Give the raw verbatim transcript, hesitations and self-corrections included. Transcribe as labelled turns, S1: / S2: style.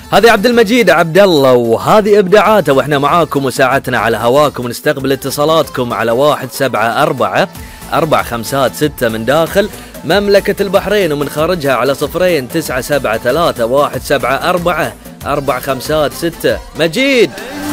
S1: هذه عبد المجيد عبد الله وهذه إبداعاته، وإحنا معاكم وساعتنا على هواكم. نستقبل اتصالاتكم على واحد سبعة أربعة أربع خمسات ستة من داخل مملكة البحرين، ومن خارجها على صفرين تسعة سبعة ثلاثة واحد سبعة أربعة أربع خمسات ستة. مجيد.